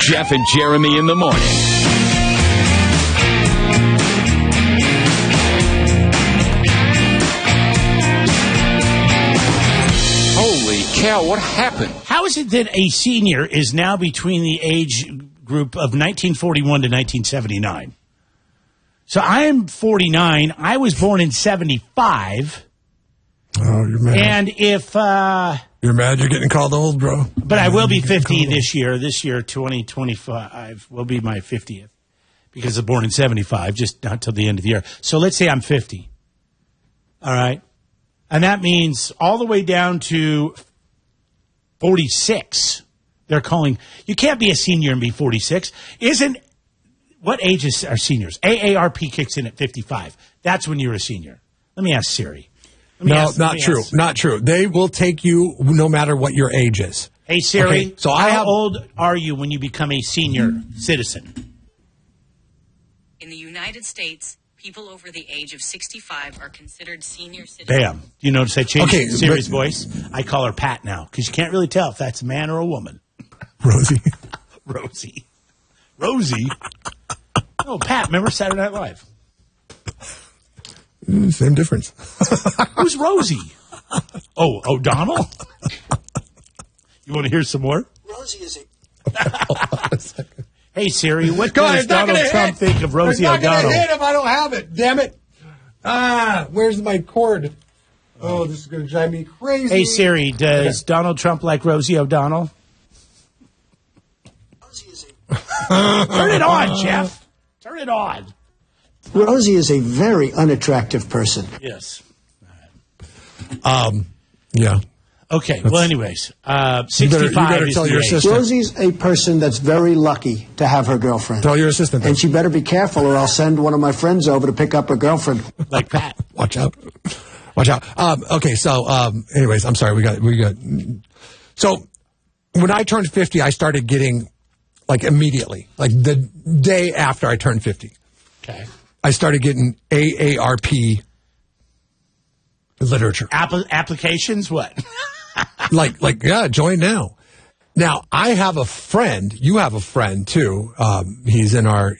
Jeff and Jeremy in the morning. Holy cow, what happened? How is it that a senior is now between the age group of 1941 to 1979? So I am 49. I was born in 75. Oh, you're mad. And if... You're mad you're getting called old, bro? But I will be 50 this year. This year, 2025, will be my 50th. Because I'm born in 75, just not till the end of the year. So let's say I'm 50. All right? And that means all the way down to 46. They're calling... You can't be a senior and be 46. What age are seniors? AARP kicks in at 55. That's when you're a senior. Let me ask Siri. Not true. They will take you no matter what your age is. Hey, Siri, okay, so how old are you when you become a senior citizen? In the United States, people over the age of 65 are considered senior citizens. Bam. You notice I changed Siri's voice? I call her Pat now because you can't really tell if that's a man or a woman. Rosie. Rosie? Oh, Pat, remember Saturday Night Live? Same difference. Who's Rosie? Oh, O'Donnell? You want to hear some more? Rosie is a... Hey, Siri, what does Donald Trump think of Rosie O'Donnell? I'm not going to hit if I don't have it. Damn it. Where's my cord? Oh, this is going to drive me crazy. Hey, Siri, does Donald Trump like Rosie O'Donnell? Rosie is Turn it on, Jeff. Turn it on. Rosie is a very unattractive person. Yes. Yeah. Okay. Well, anyways, 65 you better is tell the your age. assistant. Rosie's a person that's very lucky to have her girlfriend. Tell your assistant. And she better be careful or I'll send one of my friends over to pick up her girlfriend. Like Pat. Watch out. Okay, so anyways, I'm sorry. We got. So when I turned 50, I started getting, like, immediately, like the day after I turned 50. Okay. I started getting AARP literature. Applications? What? Join now. Now, I have a friend. You have a friend too. He's in our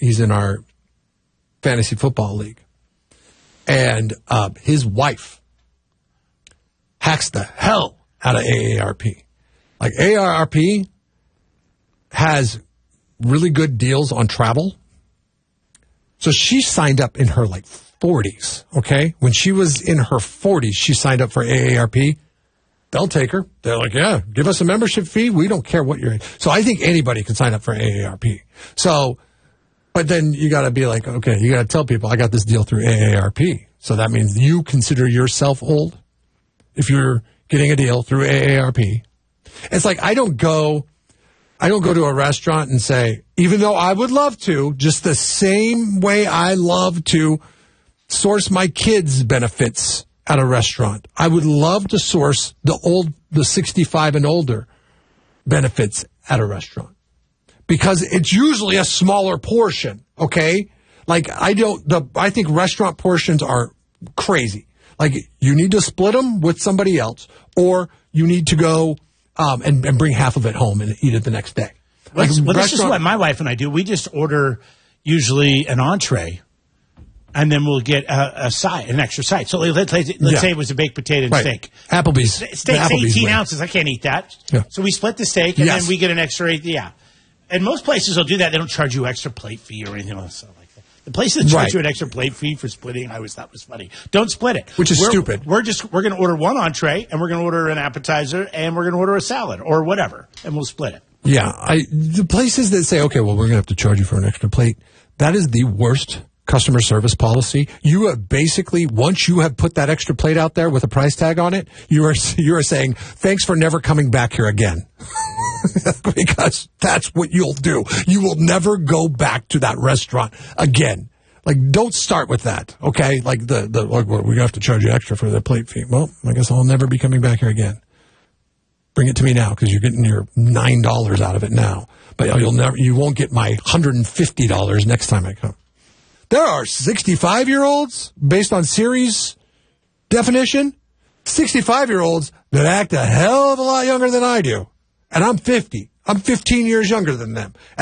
fantasy football league, and his wife hacks the hell out of AARP. Like, AARP has really good deals on travel. So she signed up in her, 40s, okay? When she was in her 40s, she signed up for AARP. They'll take her. They're like, yeah, give us a membership fee. We don't care what you're in. So I think anybody can sign up for AARP. So, but then you got to be like, okay, you got to tell people, I got this deal through AARP. So that means you consider yourself old if you're getting a deal through AARP. It's like, I don't go to a restaurant and say, even though I would love to, just the same way I love to source my kids' benefits at a restaurant, I would love to source the 65 and older benefits at a restaurant. Because it's usually a smaller portion, okay? Like, I think restaurant portions are crazy. Like, you need to split them with somebody else, or you need to go and bring half of it home and eat it the next day. This is what my wife and I do. We just order usually an entree, and then we'll get an extra side. So let's say it was a baked potato and steak. Applebee's. Steak's 18 ounces. I can't eat that. Yeah. So we split the steak, and then we get an extra, And most places will do that. They don't charge you extra plate fee or anything else like that. The places that charge you an extra plate fee for splitting, I always thought was funny. Don't split it. Which is stupid. We're going to order one entree, and we're going to order an appetizer, and we're going to order a salad or whatever, and we'll split it. Yeah. The places that say, okay, well, we're going to have to charge you for an extra plate, that is the worst customer service policy. You have basically, once you have put that extra plate out there with a price tag on it, you are saying, thanks for never coming back here again. Because that's what you'll do. You will never go back to that restaurant again. Like, don't start with that, okay? Like, we're going to have to charge you extra for the plate fee. Well, I guess I'll never be coming back here again. Bring it to me now, because you're getting your $9 out of it now. But you won't get my $150 next time I come. There are 65-year-olds, based on Siri's definition, 65-year-olds that act a hell of a lot younger than I do. And I'm 50. I'm 15 years younger than them.